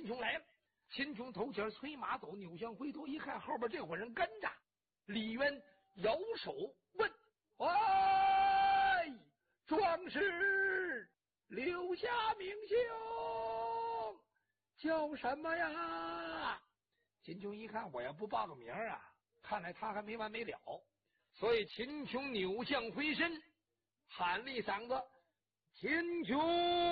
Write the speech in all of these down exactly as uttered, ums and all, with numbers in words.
琼来了。秦琼头前催马走，扭向回头一看，后边这伙人跟着。李渊摇手问：“喂，壮士，留下名姓，叫什么呀？”秦琼一看，我要不报个名啊，看来他还没完没了。所以秦琼扭向回身，喊了一嗓子：“秦琼！”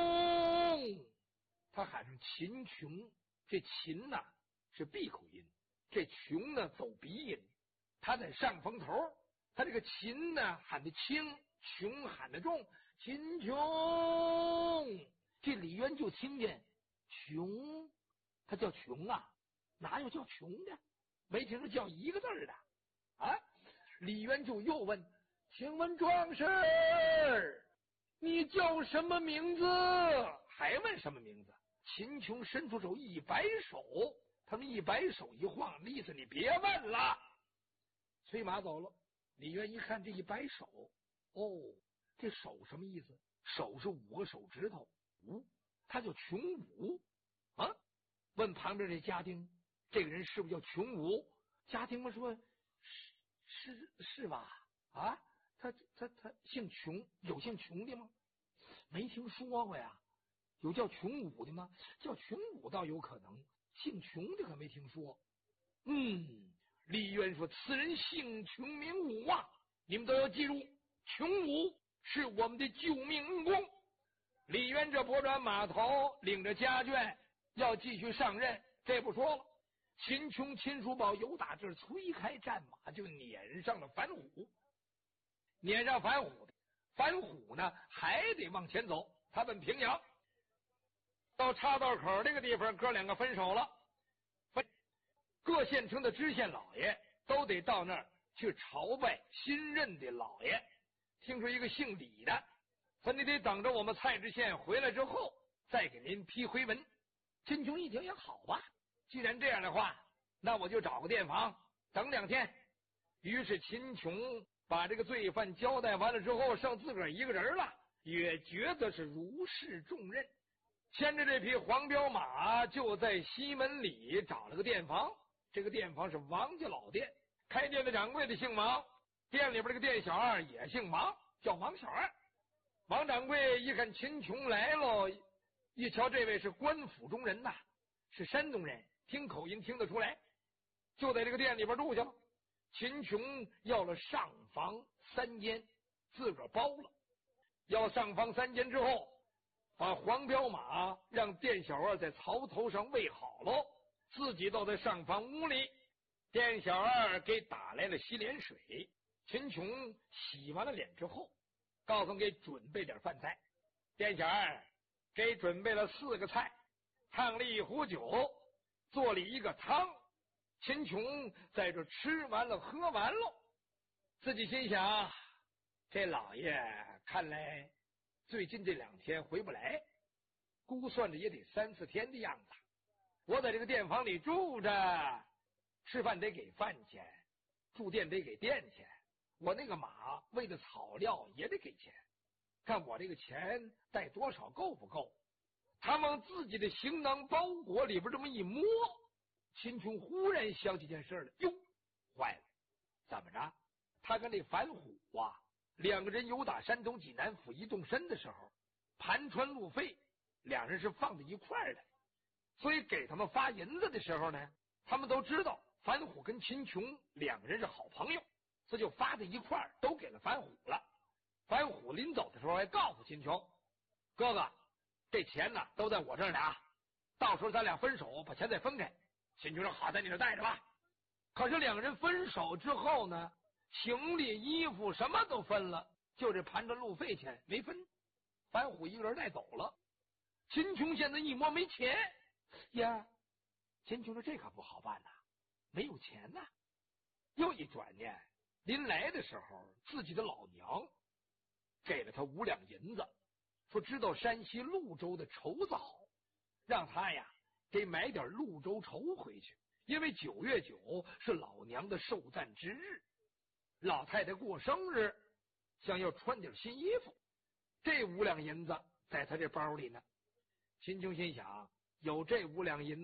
他喊上秦琼，这秦呐、啊、是闭口音，这琼呢走鼻音。他在上风头，他这个秦呢喊得轻，琼喊得重。秦琼，这李渊就听见琼，他叫琼啊，哪有叫琼的？没听说叫一个字的啊！李渊就又问：“请问壮士，你叫什么名字？”还问什么名字？秦琼伸出手一摆手，他们一摆手一晃，意思你别问了。催马走了。李渊一看这一摆手，哦，这手什么意思？手是五个手指头，五，他叫穷武啊。问旁边这家丁，这个人是不是叫穷武？家丁们说：“是是是吧？啊，他他他姓穷，有姓穷的吗？没听说过呀。有叫穷武的吗？叫穷武倒有可能，姓穷的可没听说。”嗯，李渊说：“此人姓穷名武啊，你们都要记住，穷武是我们的救命恩公。”李渊这拨转马头，领着家眷要继续上任。这不说了，秦琼、秦叔宝由打这儿催开战马，就撵上了樊虎。撵上樊虎，樊虎呢还得往前走，他奔平阳。到岔道口这个地方，哥两个分手了。分各县城的知县老爷都得到那儿去朝拜新任的老爷。听说一个姓李的说：“你得等着我们蔡知县回来之后再给您批回文。”秦琼一听也好吧，既然这样的话，那我就找个店房等两天。于是秦琼把这个罪犯交代完了之后，剩自个儿一个人了，也觉得是如释重任。牵着这匹黄骠马，就在西门里找了个店房。这个店房是王家老店，开店的掌柜的姓王，店里边这个店小二也姓王，叫王小二。王掌柜一看秦琼来了，一瞧这位是官府中人呐，是山东人，听口音听得出来，就在这个店里边住下了。秦琼要了上房三间，自个儿包了。要上房三间之后，把黄骠马让店小二在槽头上喂好了，自己倒在上房屋里。店小二给打来了洗脸水，秦琼洗完了脸之后，告诉给准备点饭菜。店小二给准备了四个菜，烫了一壶酒，做了一个汤。秦琼在这吃完了喝完了，自己心想，这老爷看来最近这两天回不来，估算着也得三四天的样子。我在这个店房里住着，吃饭得给饭钱，住店得给店钱，我那个马喂的草料也得给钱，看我这个钱带多少够不够。他往自己的行囊包裹里边这么一摸，秦琼忽然想起件事了，哟，坏了，怎么着？他跟这樊虎啊，两个人由打山东济南府一动身的时候，盘川路费两人是放在一块儿的，所以给他们发银子的时候呢，他们都知道樊虎跟秦琼两个人是好朋友，这就发在一块儿，都给了樊虎了。樊虎临走的时候还告诉秦琼：“哥哥，这钱呢都在我这儿呢啊，到时候咱俩分手，把钱再分开。”秦琼说：“好，在你这带着吧。”可是两个人分手之后呢，行李衣服什么都分了，就这盘川路费钱没分，樊虎一个人带走了。秦琼现在一摸没钱呀，秦琼说这可不好办呐，没有钱呐。又一转念，临来的时候自己的老娘给了他五两银子，说知道山西潞州的绸子好，让他呀给买点潞州绸回去，因为九月九是老娘的寿诞之日，老太太过生日，想要穿点新衣服，这五两银子在他这包里呢。秦琼心想，有这五两银子